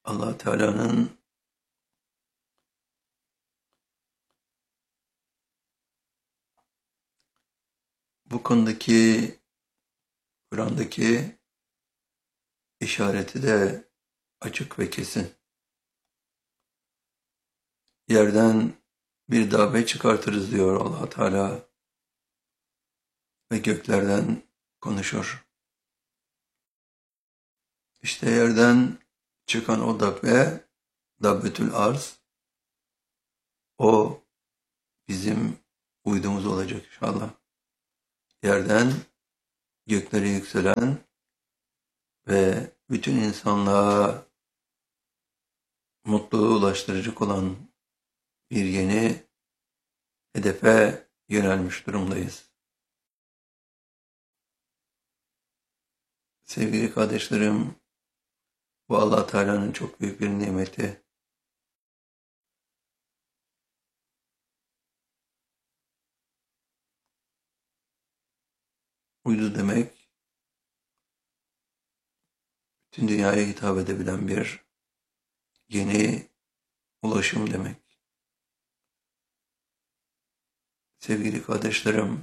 Allah Teala'nın bu konudaki Kur'an'daki işareti de açık ve kesin. Yerden bir dabbe çıkartırız diyor Allah Teala ve göklerden konuşur. İşte yerden çıkan o dabbe, Dabbetül Arz, o bizim uydumuz olacak inşallah. Yerden göklere yükselen ve bütün insanlığa mutluluğu ulaştıracak olan bir yeni hedefe yönelmiş durumdayız. Sevgili kardeşlerim, bu Allah Teala'nın çok büyük bir nimeti. Uydu demek, bütün dünyaya hitap edebilen bir yeni ulaşım demek. Sevgili kardeşlerim,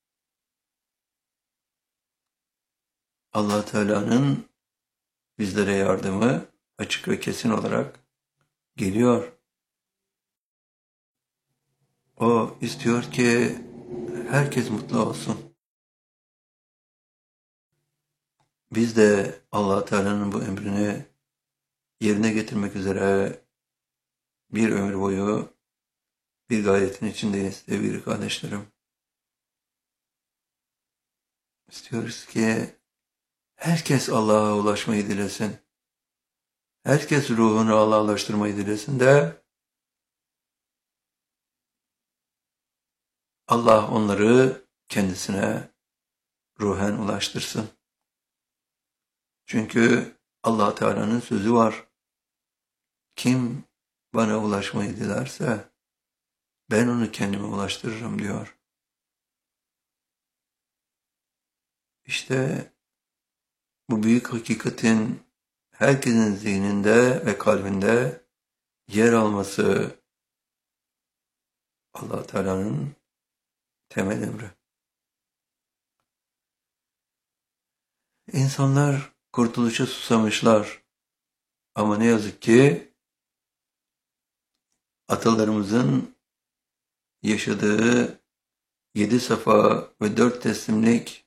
Allah Teala'nın bizlere yardımı açık ve kesin olarak geliyor. O istiyor ki herkes mutlu olsun. Biz de Allah Teala'nın bu emrini yerine getirmek üzere bir ömür boyu bir gayretin içindeyiz sevgili kardeşlerim. İstiyoruz ki herkes Allah'a ulaşmayı dilesin. Herkes ruhunu Allah'laştırmayı dilesin de Allah onları kendisine ruhen ulaştırsın. Çünkü Allah Teala'nın sözü var. Kim bana ulaşmayı dilerse ben onu kendime ulaştırırım diyor. İşte bu büyük hakikatin herkesin zihninde ve kalbinde yer alması Allah Teala'nın temel emri. İnsanlar kurtuluşa susamışlar. Ama ne yazık ki atalarımızın yaşadığı 7 safa ve 4 teslimlik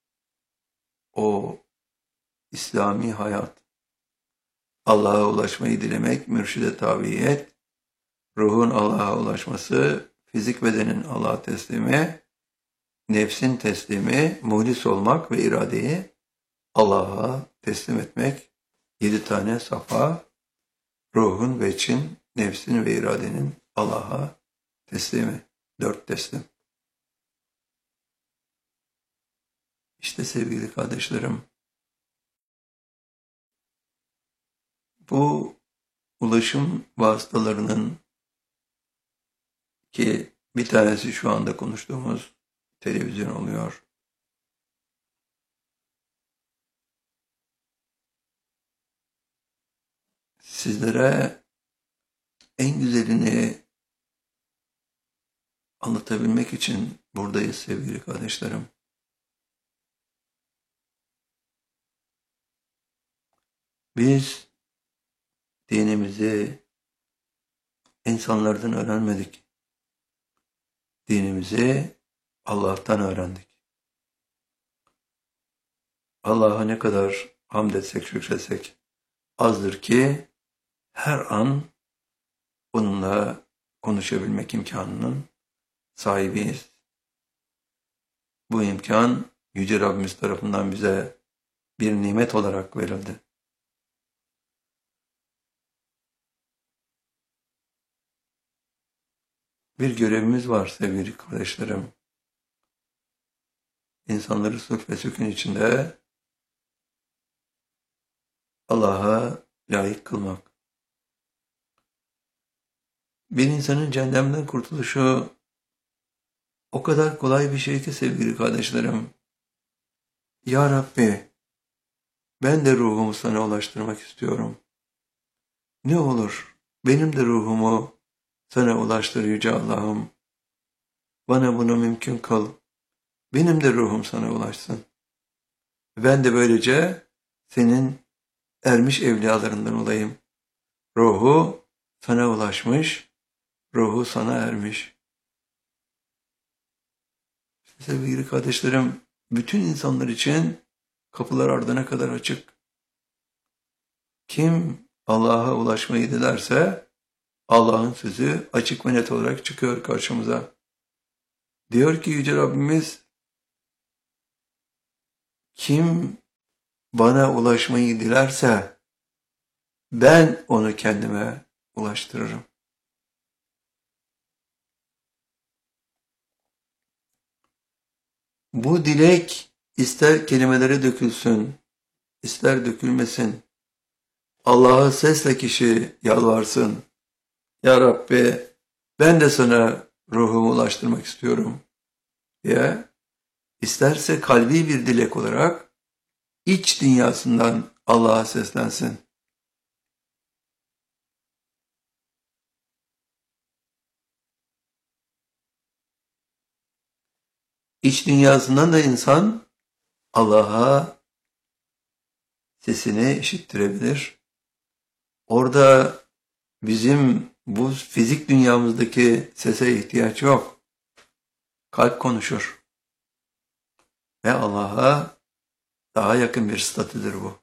o İslami hayat, Allah'a ulaşmayı dilemek, mürşide tabiyet, ruhun Allah'a ulaşması, fizik bedenin Allah'a teslimi, nefsin teslimi, muhlis olmak ve iradeyi Allah'a teslim etmek, 7 tane safa, ruhun ve için, nefsin ve iradenin Allah'a teslimi, 4 teslim. İşte sevgili kardeşlerim, bu ulaşım vasıtalarının ki bir tanesi şu anda konuştuğumuz televizyon oluyor. Sizlere en güzelini anlatabilmek için buradayız sevgili kardeşlerim. Biz dinimizi insanlardan öğrenmedik. Dinimizi Allah'tan öğrendik. Allah'a ne kadar hamd etsek, şükretsek azdır ki her an onunla konuşabilmek imkanının sahibiyiz. Bu imkan Yüce Rabbimiz tarafından bize bir nimet olarak verildi. Bir görevimiz var sevgili kardeşlerim. İnsanları sulh ve sükun içinde Allah'a layık kılmak. Bir insanın cehennemden kurtuluşu o kadar kolay bir şey ki sevgili kardeşlerim. Ya Rabbi, ben de ruhumu sana ulaştırmak istiyorum. Ne olur benim de ruhumu sana ulaştır Yüce Allah'ım. Bana bunu mümkün kıl. Benim de ruhum sana ulaşsın. Ben de böylece senin ermiş evliyalarından olayım. Ruhu sana ulaşmış, ruhu sana ermiş. Sevgili kardeşlerim, bütün insanlar için kapılar ardına kadar açık. Kim Allah'a ulaşmayı dilerse Allah'ın sözü açık ve net olarak çıkıyor karşımıza. Diyor ki Yüce Rabbimiz, kim bana ulaşmayı dilerse ben onu kendime ulaştırırım. Bu dilek ister kelimelere dökülsün, ister dökülmesin. Allah'a sesle kişi yalvarsın. Ya Rabbi, ben de sana ruhumu ulaştırmak istiyorum diye. İsterse kalbi bir dilek olarak iç dünyasından Allah'a seslensin. İç dünyasından da insan Allah'a sesini işittirebilir. Orada bizim bu fizik dünyamızdaki sese ihtiyaç yok. Kalp konuşur. Ve Allah'a daha yakın bir statüdür bu.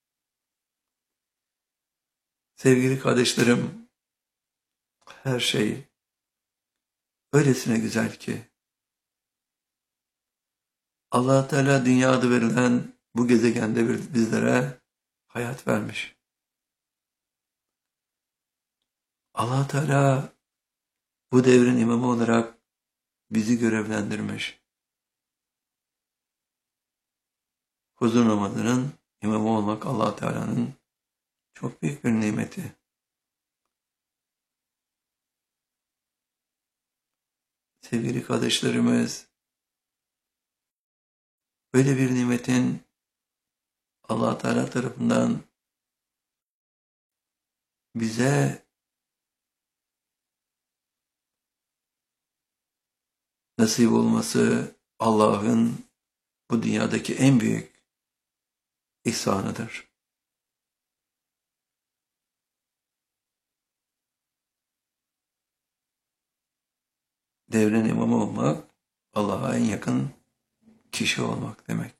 Sevgili kardeşlerim, her şey öylesine güzel ki Allah Teala dünya adı verilen bu gezegende bizlere hayat vermiş. Allah Teala bu devrin imamı olarak bizi görevlendirmiş. Huzur namazının imamı olmak Allah Teala'nın çok büyük bir nimeti. Sevgili kardeşlerimiz, böyle bir nimetin Allah Teala tarafından bize nasip olması Allah'ın bu dünyadaki en büyük ihsanıdır. Devrin imamı olmak, Allah'a en yakın kişi olmak demek.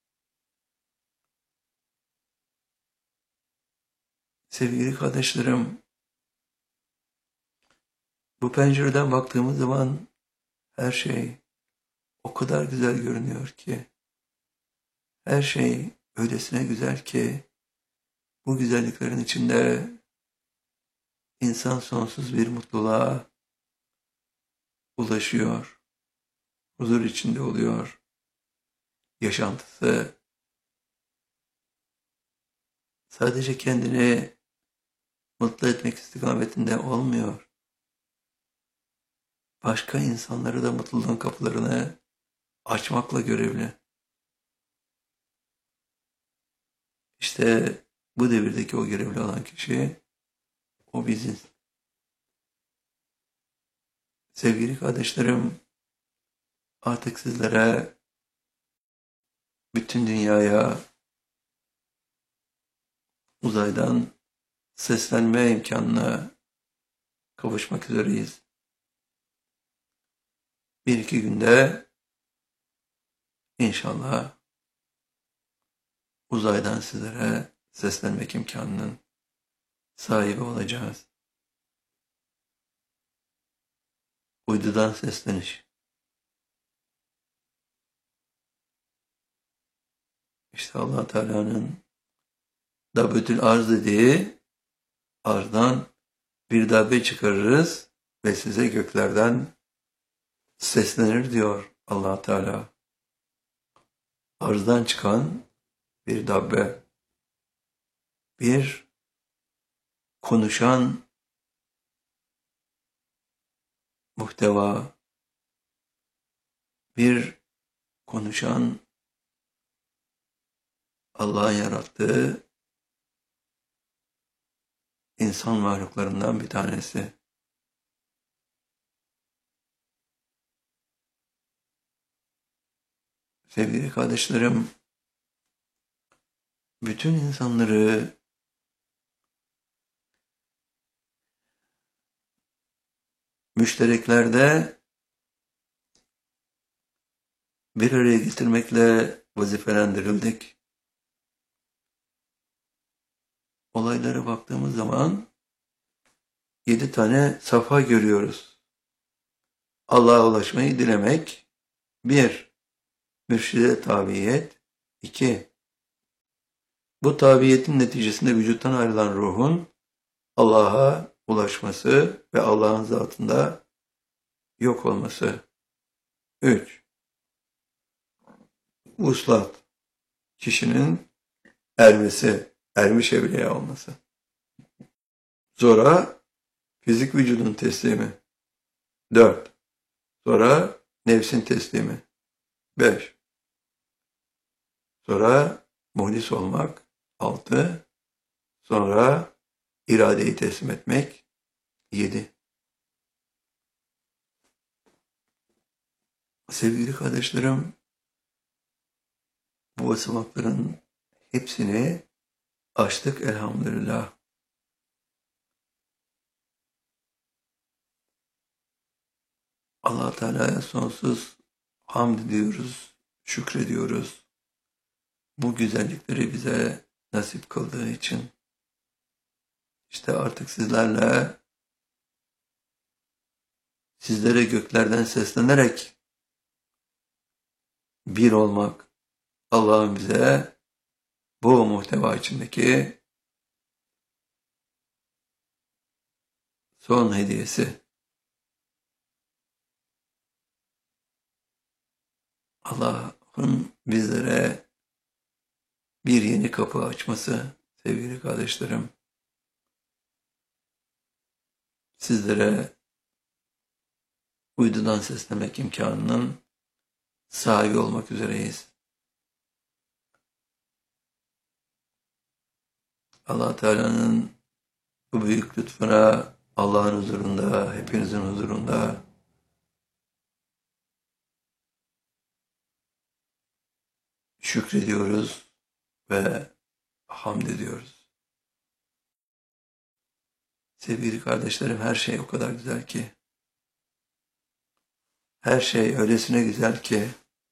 Sevgili kardeşlerim, bu pencereden baktığımız zaman her şey o kadar güzel görünüyor ki, her şey öylesine güzel ki, bu güzelliklerin içinde insan sonsuz bir mutluluğa ulaşıyor, huzur içinde oluyor, yaşantısı sadece kendini mutlu etmek istikametinde olmuyor. Başka insanları da mutluluğun kapılarını açmakla görevli. İşte bu devirdeki o görevli olan kişi, o biziz. Sevgili kardeşlerim, artık sizlere, bütün dünyaya uzaydan seslenme imkanına kavuşmak üzereyiz. Bir iki günde inşallah uzaydan sizlere seslenmek imkanının sahibi olacağız. Uydudan sesleniş. İşte Allah Teala'nın Dabütül arz dediği, arzdan bir dabbe çıkarırız ve size göklerden seslenir diyor Allah Teala. Arzdan çıkan bir dabbe, bir konuşan muhteva, bir konuşan Allah'ın yarattığı insan mahluklarından bir tanesi. Sevgili kardeşlerim, bütün insanları müştereklerde bir araya getirmekle vazifelendirildik. Olaylara baktığımız zaman 7 tane safha görüyoruz. Allah'a ulaşmayı dilemek. 1. Mürşide tabiyet. 2. Bu tabiyetin neticesinde vücuttan ayrılan ruhun Allah'a ulaşması ve Allah'ın zatında yok olması. 3. Vuslat. Kişinin ermesi, ermiş evliya olması. Sonra fizik vücudun teslimi. 4. Sonra nefsin teslimi. 5. Sonra muhlis olmak. 6. Sonra iradeyi teslim etmek. 7. Sevgili kardeşlerim, bu basamakların hepsini aştık elhamdülillah. Allah Teala'ya sonsuz hamd ediyoruz, şükrediyoruz. Bu güzellikleri bize nasip kıldığı için. İşte artık sizlere göklerden seslenerek bir olmak, Allah'ın bize bu muhteva içindeki son hediyesi. Allah'ın bizlere bir yeni kapı açması sevgili kardeşlerim. Sizlere uydudan seslemek imkanının sahibi olmak üzereyiz. Allah Teala'nın bu büyük lütfuna Allah'ın huzurunda, hepinizin huzurunda şükrediyoruz ve hamd ediyoruz. Sevgili kardeşlerim, her şey o kadar güzel ki, her şey öylesine güzel ki,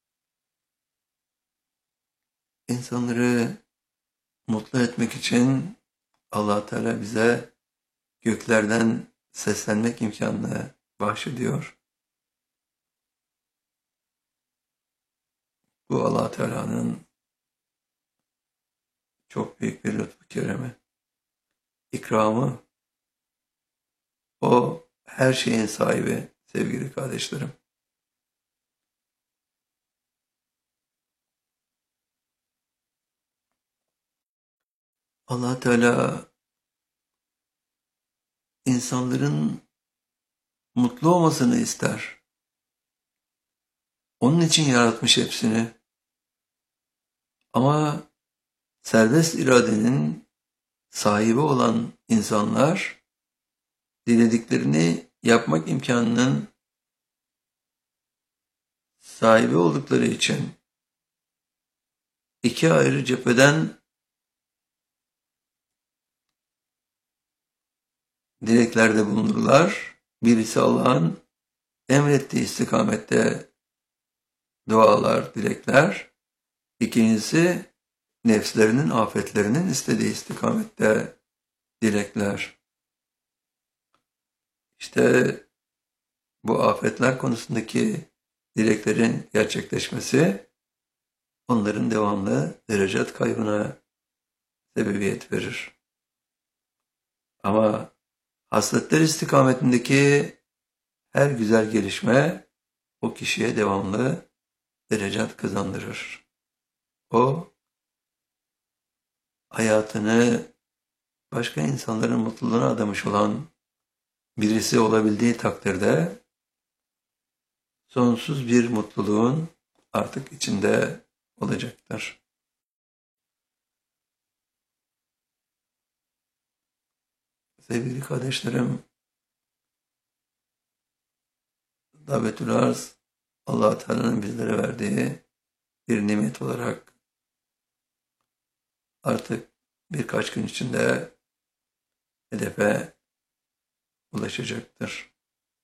insanları mutlu etmek için Allah Teala bize göklerden seslenmek imkanını bahşediyor. Bu Allah Teala'nın çok büyük bir lütfu keremi, ikramı. O her şeyin sahibi sevgili kardeşlerim. Allah Teala insanların mutlu olmasını ister. Onun için yaratmış hepsini. Ama serbest iradenin sahibi olan insanlar dilediklerini yapmak imkanının sahibi oldukları için iki ayrı cepheden dileklerde bulunurlar. Birisi Allah'ın emrettiği istikamette dualar, dilekler. İkincisi nefslerinin, afetlerinin istediği istikamette dilekler. İşte bu afetler konusundaki dileklerin gerçekleşmesi onların devamlı derecat kaybına sebebiyet verir. Ama hasletler istikametindeki her güzel gelişme o kişiye devamlı derecat kazandırır. O hayatını başka insanların mutluluğuna adamış olan birisi olabildiği takdirde sonsuz bir mutluluğun artık içinde olacaktır. Sevgili kardeşlerim, Davetül Arz, Allah Teala'nın bizlere verdiği bir nimet olarak artık birkaç gün içinde hedefe ulaşacaktır.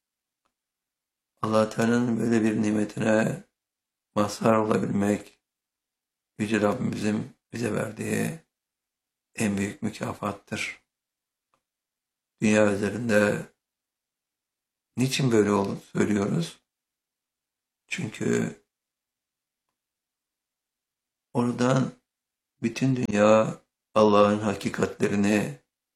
Allah Teala'nın böyle bir nimetine mazhar olabilmek, Yüce Rabbimizin bize verdiği en büyük mükafattır. Dünya üzerinde niçin böyle söylüyoruz? Çünkü oradan bütün dünya Allah'ın hakikatlerini,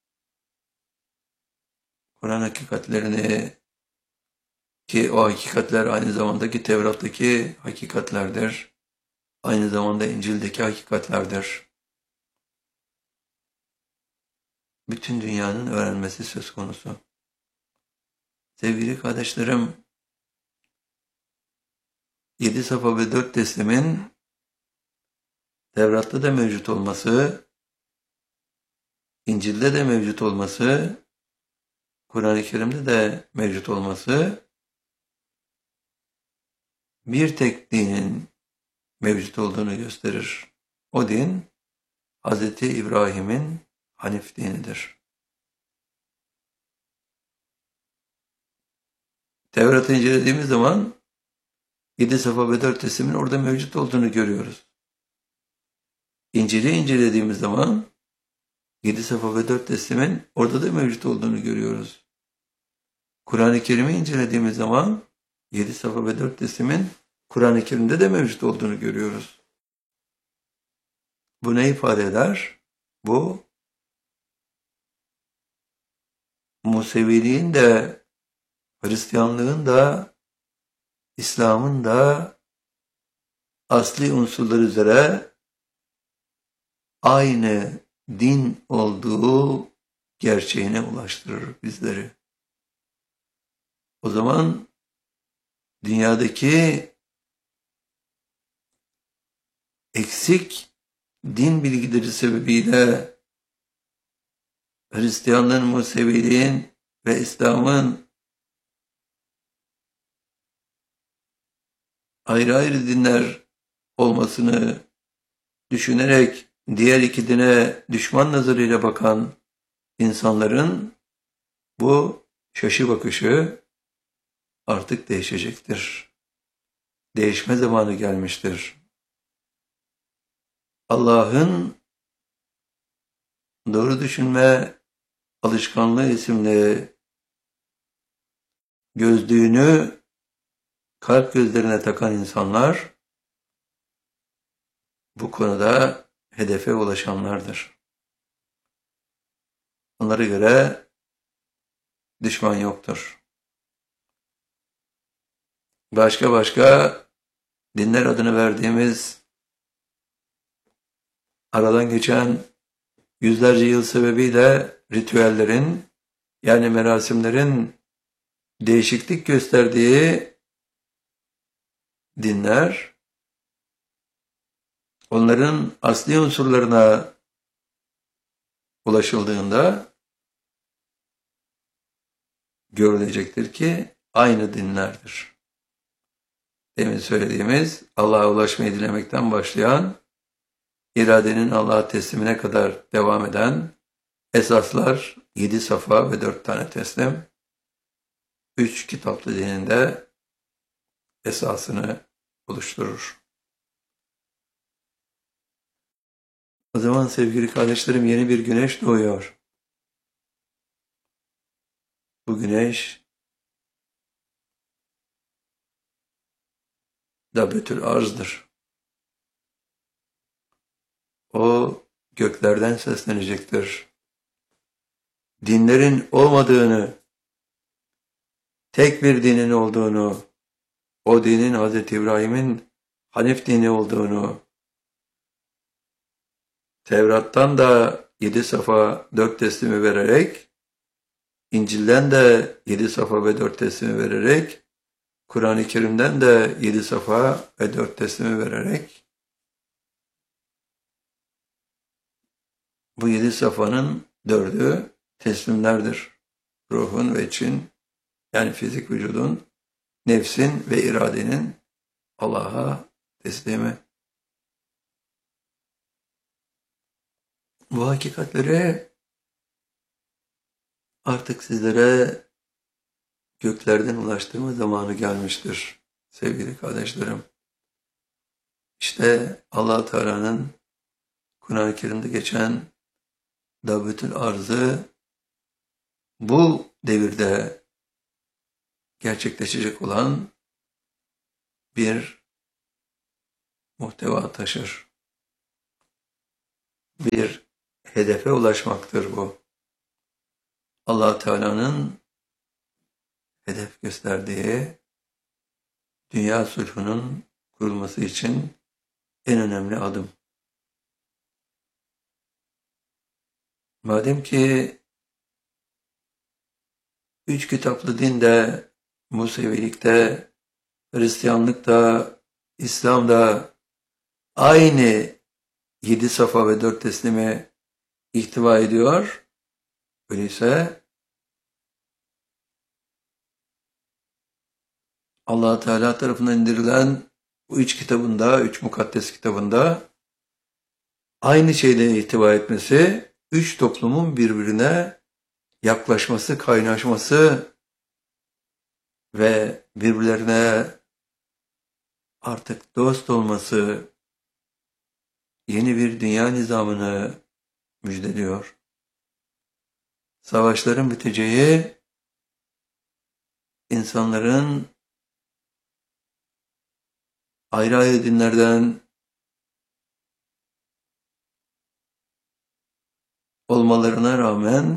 Kur'an hakikatlerini, ki o hakikatler aynı zamandaki Tevrat'taki hakikatlerdir. Aynı zamanda İncil'deki hakikatlerdir. Bütün dünyanın öğrenmesi söz konusu. Sevgili kardeşlerim, 7 safa ve 4 teslimin Tevrat'ta da mevcut olması, İncil'de de mevcut olması, Kur'an-ı Kerim'de de mevcut olması, bir tek dinin mevcut olduğunu gösterir. O din, Hz. İbrahim'in Hanif dinidir. Tevrat'ı incelediğimiz zaman 7 safa ve 4 teslimin orada mevcut olduğunu görüyoruz. İncil'i incelediğimiz zaman 7 safa ve 4 teslimin orada da mevcut olduğunu görüyoruz. Kur'an-ı Kerim'i incelediğimiz zaman 7 safa ve 4 teslimin Kur'an-ı Kerim'de de mevcut olduğunu görüyoruz. Bu ne ifade eder? Bu Museviliğin de, Hristiyanlığın da, İslam'ın da asli unsurlar üzere aynı din olduğu gerçeğine ulaştırır bizleri. O zaman dünyadaki eksik din bilgileri sebebiyle Hristiyanlığın, Museviliğin ve İslam'ın ayrı ayrı dinler olmasını düşünerek diğer iki dine düşman nazarıyla bakan insanların bu şaşı bakışı artık değişecektir. Değişme zamanı gelmiştir. Allah'ın doğru düşünme alışkanlığı isimli gözlüğünü kalp gözlerine takan insanlar bu konuda hedefe ulaşanlardır. Onlara göre düşman yoktur. Başka dinler adını verdiğimiz aradan geçen yüzlerce yıl sebebiyle ritüellerin, yani merasimlerin değişiklik gösterdiği dinler, onların asli unsurlarına ulaşıldığında görülecektir ki aynı dinlerdir. Demin söylediğimiz Allah'a ulaşmayı dilemekten başlayan, iradenin Allah'a teslimine kadar devam eden esaslar 7 safa ve 4 tane teslim, 3 kitaplı dininde esasını oluşturur. O zaman sevgili kardeşlerim, yeni bir güneş doğuyor. Bu güneş Davetül Arz'dır. O göklerden seslenecektir. Dinlerin olmadığını, tek bir dinin olduğunu, o dinin Hz. İbrahim'in Hanif dini olduğunu, Tevrat'tan da 7 safa 4 teslimi vererek, İncil'den de 7 safa ve 4 teslimi vererek, Kur'an-ı Kerim'den de 7 safa ve 4 teslimi vererek, bu 7 safanın 4'ü teslimlerdir. Ruhun ve için, yani fizik vücudun, nefsin ve iradenin Allah'a teslimi. Bu hakikatleri artık sizlere göklerden ulaştırma zamanı gelmiştir sevgili kardeşlerim. İşte Allah Teala'nın Kur'an-ı Kerim'de geçen Davetül Arz'ı bu devirde gerçekleşecek olan bir muhteva taşır. Bir hedefe ulaşmaktır bu. Allah Teala'nın hedef gösterdiği dünya sulhunun kurulması için en önemli adım. Madem ki 3 kitaplı dinde, Musevilikte, Hristiyanlıkta, İslam'da aynı 7 safa ve 4 teslimi ihtiva ediyor. Öyleyse Allah Teala tarafından indirilen bu 3 kitabında, 3 mukaddes kitabında aynı şeyden ihtiva etmesi, 3 toplumun birbirine yaklaşması, kaynaşması ve birbirlerine artık dost olması, yeni bir dünya nizamını müjdeliyor. Savaşların biteceği, insanların ayrı ayrı dinlerden olmalarına rağmen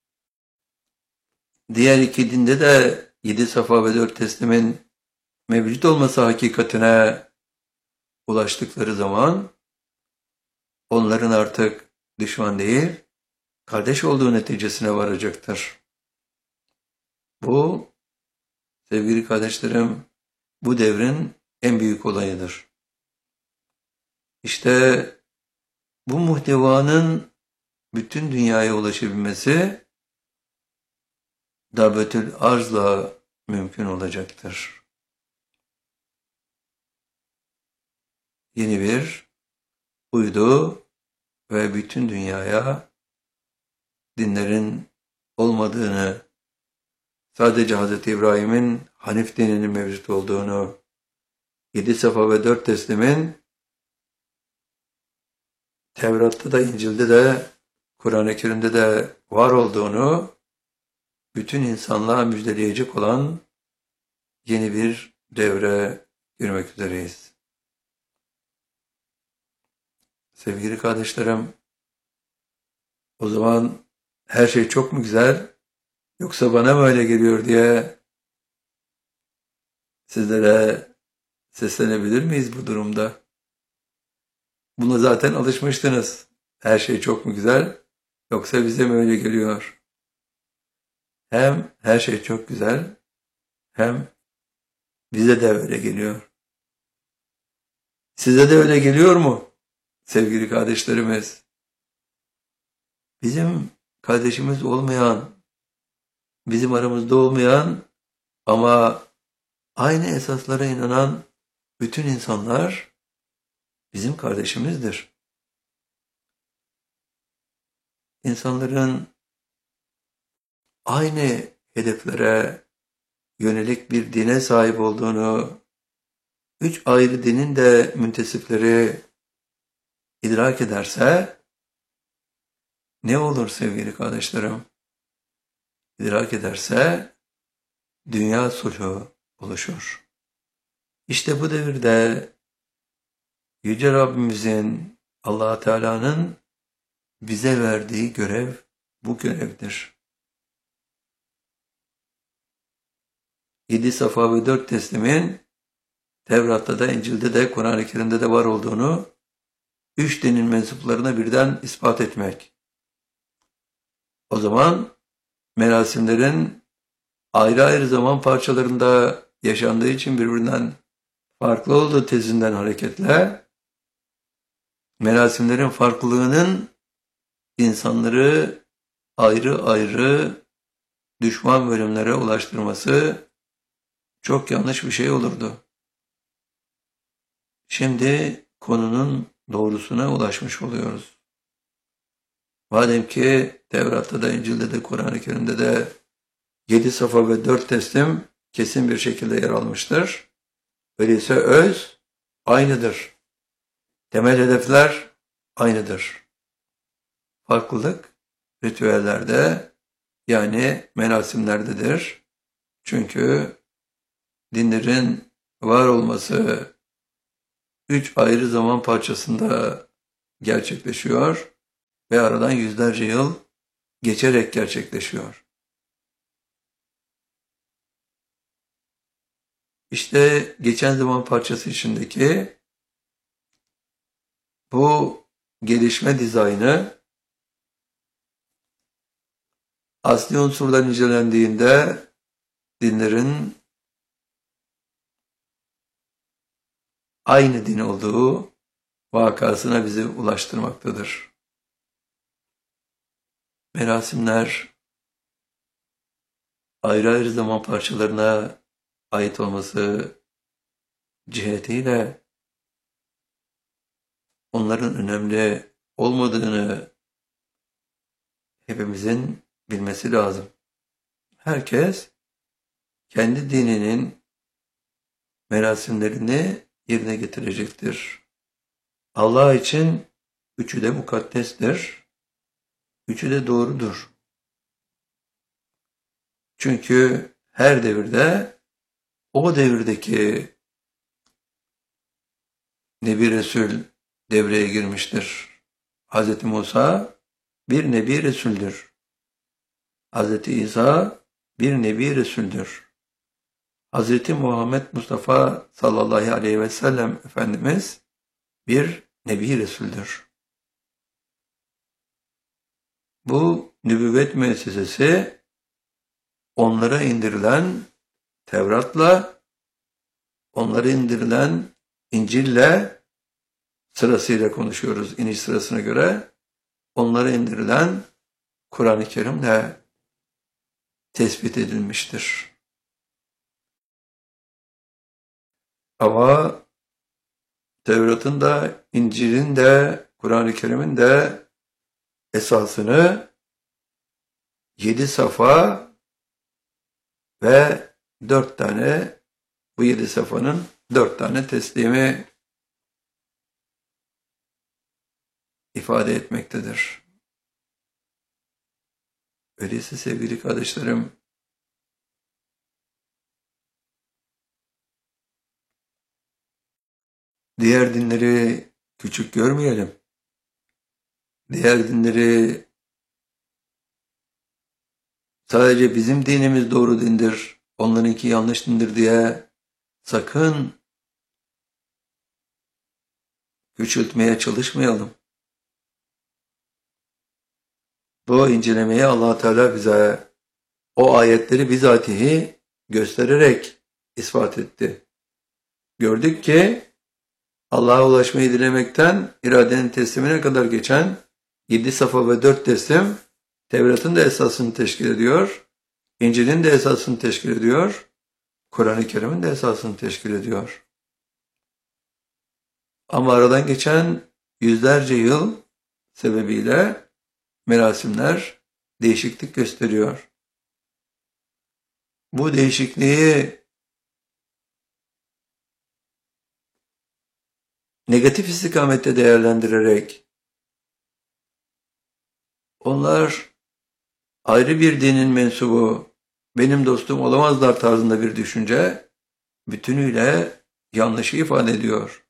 diğer 2 dinde de 7 safa ve 4 teslimin mevcut olması hakikatine ulaştıkları zaman onların artık düşman değil, kardeş olduğu neticesine varacaktır. Bu, sevgili kardeşlerim, bu devrin en büyük olayıdır. İşte bu muhtevanın bütün dünyaya ulaşabilmesi Davetül Arz'la mümkün olacaktır. Yeni bir uydu ve bütün dünyaya dinlerin olmadığını, sadece Hz. İbrahim'in Hanif dininin mevcut olduğunu, 7 safa ve 4 teslimin Tevrat'ta da, İncil'de de, Kur'an-ı Kerim'de de var olduğunu bütün insanlığa müjdeleyecek olan yeni bir devre girmek üzereyiz. Sevgili kardeşlerim, o zaman her şey çok mu güzel, yoksa bana mı öyle geliyor diye sizlere seslenebilir miyiz bu durumda? Buna zaten alışmıştınız. Her şey çok mu güzel, yoksa bize mi öyle geliyor? Hem her şey çok güzel, hem bize de öyle geliyor. Size de öyle geliyor mu sevgili kardeşlerimiz? Bizim kardeşimiz olmayan, bizim aramızda olmayan ama aynı esaslara inanan bütün insanlar bizim kardeşimizdir. İnsanların aynı hedeflere yönelik bir dine sahip olduğunu, 3 ayrı dinin de müntesipleri idrak ederse, ne olur sevgili kardeşlerim? İdrak ederse dünya sulhu oluşur. İşte bu devirde Yüce Rabbimizin, Allah Teala'nın bize verdiği görev bu görevdir. 7 safa ve 4 teslimin Tevrat'ta da, İncil'de de, Kur'an-ı Kerim'de de var olduğunu 3 dinin mensuplarına birden ispat etmek. O zaman merasimlerin ayrı ayrı zaman parçalarında yaşandığı için birbirinden farklı olduğu tezinden hareketle merasimlerin farklılığının insanları ayrı ayrı düşman bölümlere ulaştırması çok yanlış bir şey olurdu. Şimdi konunun doğrusuna ulaşmış oluyoruz. Madem ki Tevrat'ta da, İncil'de de, Kur'an-ı Kerim'de de 7 safa ve 4 teslim kesin bir şekilde yer almıştır. Öyleyse öz aynıdır. Temel hedefler aynıdır. Farklılık ritüellerde, yani merasimlerdedir. Çünkü dinlerin var olması 3 ayrı zaman parçasında gerçekleşiyor ve aradan yüzlerce yıl geçerek gerçekleşiyor. İşte geçen zaman parçası içindeki bu gelişme dizaynı asli unsurlar incelendiğinde dinlerin aynı din olduğu vakasına bizi ulaştırmaktadır. Merasimler ayrı ayrı zaman parçalarına ait olması cihetiyle onların önemli olmadığını hepimizin bilmesi lazım. Herkes kendi dininin merasimlerini yerine getirecektir. Allah için üçü de mukaddestir, üçü de doğrudur. Çünkü her devirde o devirdeki Nebi Resul devreye girmiştir. Hz. Musa bir Nebi Resul'dür. Hz. İsa bir Nebi Resul'dür. Hz. Muhammed Mustafa sallallahu aleyhi ve sellem Efendimiz bir Nebi Resul'dür. Bu nübüvvet müessesesi onlara indirilen Tevrat'la, onlara indirilen İncil'le, sırasıyla konuşuyoruz iniş sırasına göre, onlara indirilen Kur'an-ı Kerim'le tespit edilmiştir. Ama Tevrat'ın da, İncil'in de, Kur'an-ı Kerim'in de esasını 7 safa ve 4 tane, bu 7 safanın 4 tane teslimi ifade etmektedir. Öyleyse sevgili kardeşlerim, diğer dinleri küçük görmeyelim. Diğer dinleri sadece bizim dinimiz doğru dindir, onlarınki yanlış dindir diye sakın küçültmeye çalışmayalım. Bu incelemeyi Allah Teala bize o ayetleri bizatihi göstererek ispat etti. Gördük ki Allah'a ulaşmayı dilemekten iradenin teslimine kadar geçen 7 safa ve 4 teslim Tevrat'ın da esasını teşkil ediyor, İncil'in de esasını teşkil ediyor, Kur'an-ı Kerim'in de esasını teşkil ediyor. Ama aradan geçen yüzlerce yıl sebebiyle merasimler değişiklik gösteriyor. Bu değişikliği negatif istikamette değerlendirerek onlar ayrı bir dinin mensubu, benim dostum olamazlar tarzında bir düşünce bütünüyle yanlışı ifade ediyor.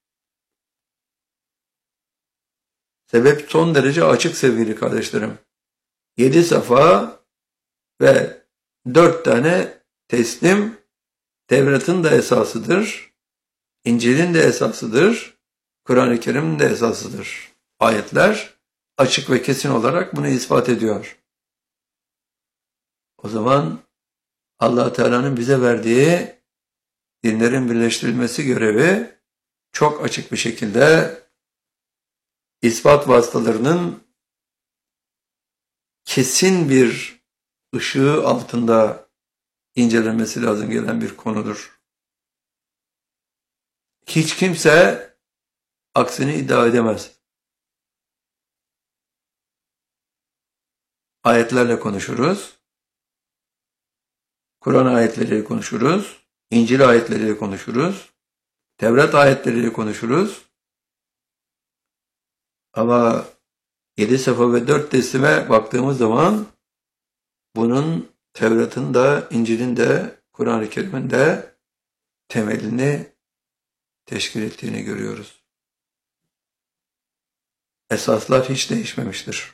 Sebep son derece açık sevgili kardeşlerim. 7 safa ve 4 tane teslim Tevrat'ın da esasıdır, İncil'in de esasıdır, Kur'an-ı Kerim'in de esasıdır. Ayetler açık ve kesin olarak bunu ispat ediyor. O zaman Allah Teala'nın bize verdiği dinlerin birleştirilmesi görevi çok açık bir şekilde ispat vasıtalarının kesin bir ışığı altında incelenmesi lazım gelen bir konudur. Hiç kimse aksini iddia edemez. Ayetlerle konuşuruz, Kur'an ayetleriyle konuşuruz, İncil ayetleriyle konuşuruz, Tevrat ayetleriyle konuşuruz. Ama 7 Safa ve 4 teslime baktığımız zaman bunun Tevrat'ın da, İncil'in de, Kur'an-ı Kerim'in de temelini teşkil ettiğini görüyoruz. Esaslar hiç değişmemiştir.